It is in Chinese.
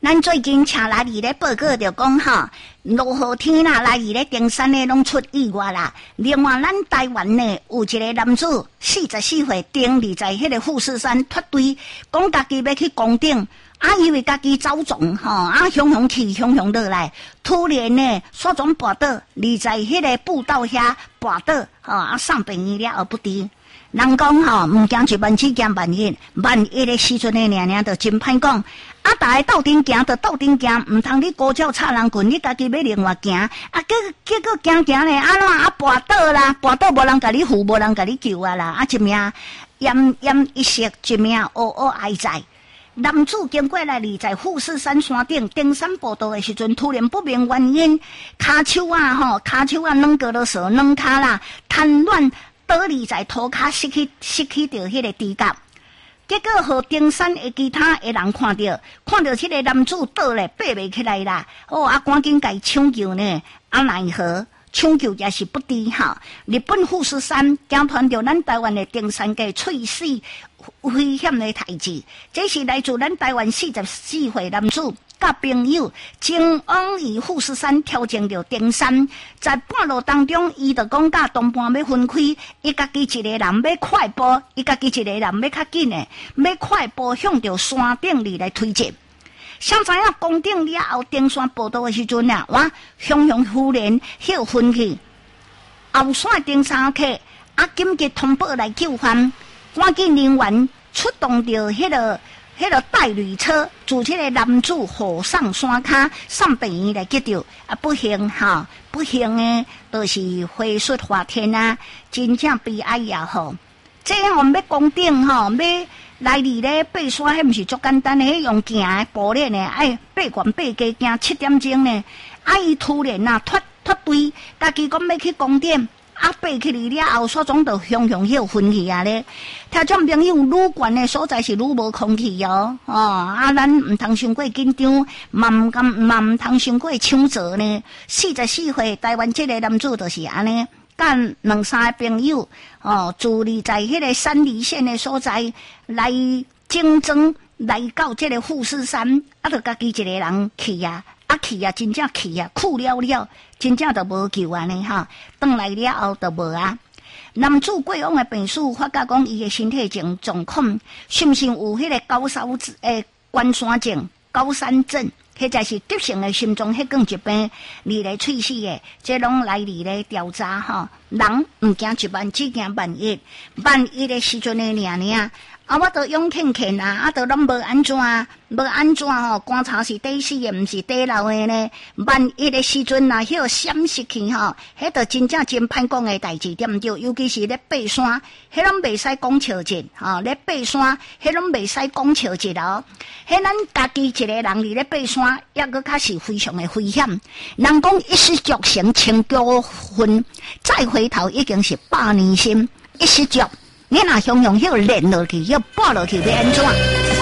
咱最近请来伊咧报告着讲吼，落雨天啦，来伊咧登山咧拢出意外啦。另外，咱台湾呢有一个男子44岁，登立在迄个富士山脱队，讲家己要去宫顶，以为家己走总吼，雄雄去，雄雄落来，突然呢煞总跋倒，立在迄个步道遐跋倒，送病院了后不治。人讲吼，毋惊一万只惊万一，万一的时阵呢，娘就真歹讲。逐个斗阵行就斗阵行，毋通你高脚插人群，你家己要另外行。结果行呢，安怎跋倒啦？跋倒无人甲你扶，无人甲你救啊啦！一命奄奄一息，一命嗷嗷哀在。男子经过来立在富士山山顶登山步道的时阵，突然不明原因，骹手软过了手，软骹啦瘫软倒立在涂骹，失去着迄个知觉。结果，和登山的其他的人看到这个男子倒咧，爬袂起来啦。赶紧甲伊抢救呢，奈何抢救也是不治哈。日本富士山惊传着咱台湾的登山界猝死危险的代志，这是来自咱台湾44岁男子甲朋友前往于富士山挑战着登山，在半路当中，伊就讲甲同伴要分开，伊家己一个人要快步，伊家己一个人要较紧的，要快步向着山顶里来推进。谁知影攻顶了后，登山步道的时阵啊，雄雄忽然休分去，后山登山客紧急通报来救援，赶紧人员出动着迄个带旅车，自这个男子护上山骹，送病院来急救。不幸的，就是火速化天啊，真正悲哀也好。这样我们要攻顶要来离咧爬山，迄毋是足简单的，用行的步练的，爬悬爬低行7点钟呢。伊突然脱队，家己讲要去宫顶。爬起来了后，所总就雄休分去啊咧。听众朋友，愈悬的所在是愈无空气哦。咱毋通伤过紧张，嘛毋通伤过抢责呢。44岁台湾这个男子就是安尼，甲2-3个朋友住立在迄个山梨县的所在来竞争，来到这个富士山，就家己一个人去啊。真正去啊，哭了，真正就无救安尼哈，转来了后就无啊。男子过往的病史发觉讲，伊的身体状况是毋是有迄个关山症、高山症，或者是急性的心脏血管疾病，你来猝死的，这拢来你来调查哈。人毋惊一万，只惊万一，万一的时阵的尔。我都勇劝啊，都拢无安怎观察是第四的，毋是第六的呢。万一的时阵迄个闪失去迄就真正真歹讲的代志，对毋对？尤其是咧爬山，迄拢袂使讲笑节，咧爬山，迄拢袂使讲笑节哦。迄咱家己一个人伫咧爬山，抑搁较是非常的危险。人讲一失足成千古恨，再回头已经是百年心。一失足。你若雄雄要练落去，要爬落去，要安怎？